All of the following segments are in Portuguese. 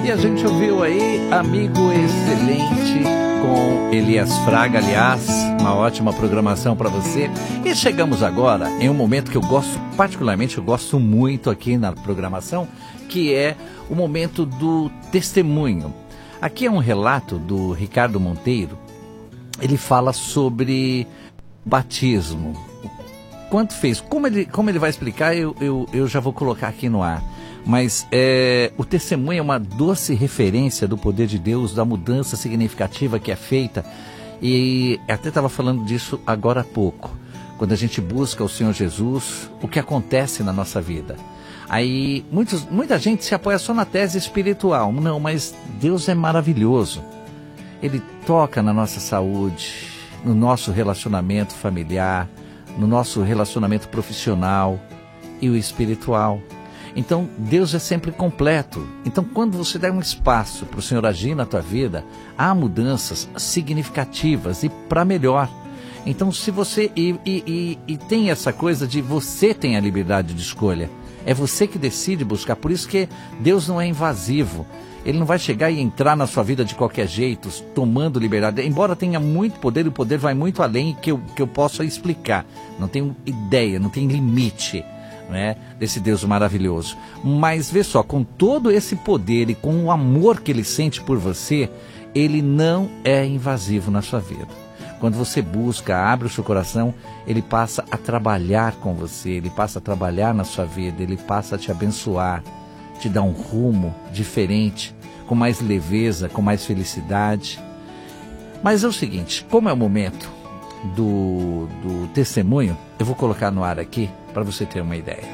E a gente ouviu aí Amigo Excelente com Elias Fraga, aliás, uma ótima programação para você. E chegamos agora em um momento que eu gosto, particularmente eu gosto muito aqui na programação, que é o momento do testemunho. Aqui é um relato do Ricardo Monteiro. Ele fala sobre batismo. Quanto fez? Como ele vai explicar, eu já vou colocar aqui no ar. Mas o testemunho é uma doce referência do poder de Deus, da mudança significativa que é feita. E até estava falando disso agora há pouco. Quando a gente busca o Senhor Jesus, o que acontece na nossa vida? Aí muita gente se apoia só na tese espiritual. Não, mas Deus é maravilhoso. Ele toca na nossa saúde, no nosso relacionamento familiar, no nosso relacionamento profissional e o espiritual. Então, Deus é sempre completo. Então, quando você der um espaço para o Senhor agir na tua vida, há mudanças significativas e para melhor. Então, se você... E tem essa coisa de você tem a liberdade de escolha. É você que decide buscar. Por isso que Deus não é invasivo. Ele não vai chegar e entrar na sua vida de qualquer jeito, tomando liberdade. Embora tenha muito poder, o poder vai muito além que eu possa explicar. Não tenho ideia, não tem limite. Né, desse Deus maravilhoso. Mas vê só, com todo esse poder e com o amor que ele sente por você, ele não é invasivo na sua vida. Quando você busca, abre o seu coração, ele passa a trabalhar com você, ele passa a trabalhar na sua vida, ele passa a te abençoar, te dar um rumo diferente, com mais leveza, com mais felicidade. Mas é o seguinte, como é o momento do testemunho, eu vou colocar no ar aqui para você ter uma ideia.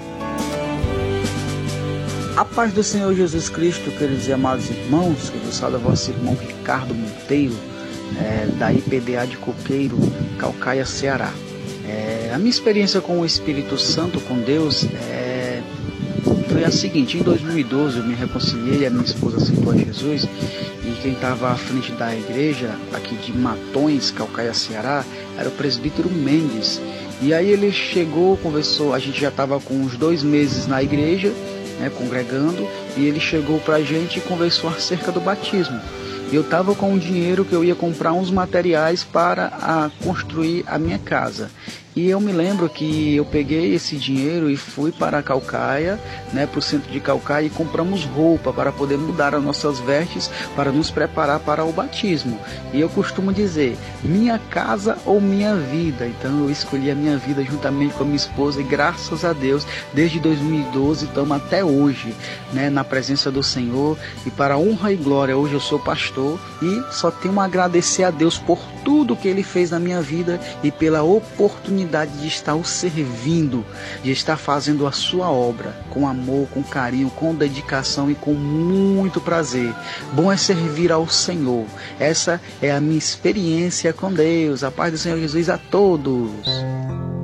A paz do Senhor Jesus Cristo, queridos e amados irmãos, que vos fala vosso irmão Ricardo Monteiro, da IPDA de Coqueiro, Caucaia, Ceará. A minha experiência com o Espírito Santo, com Deus, foi a seguinte: em 2012 eu me reconciliei, a minha esposa aceitou a Jesus, e quem estava à frente da igreja aqui de Matões, Caucaia, Ceará, era o presbítero Mendes. E aí ele chegou, conversou, a gente já estava com uns 2 meses na igreja, né, congregando, e ele chegou para a gente e conversou acerca do batismo. Eu estava com o dinheiro que eu ia comprar uns materiais para construir a minha casa. E eu me lembro que eu peguei esse dinheiro e fui para a Caucaia, né, para o centro de Caucaia, e compramos roupa para poder mudar as nossas vestes, para nos preparar para o batismo. E eu costumo dizer, minha casa ou minha vida. Então eu escolhi a minha vida juntamente com a minha esposa, e graças a Deus, desde 2012 estamos até hoje, né, na presença do Senhor, e para a honra e glória, hoje eu sou pastor e só tenho a agradecer a Deus por tudo que Ele fez na minha vida e pela oportunidade de estar o servindo, de estar fazendo a sua obra com amor, com carinho, com dedicação e com muito prazer. Bom é servir ao Senhor. Essa é a minha experiência com Deus. A paz do Senhor Jesus a todos.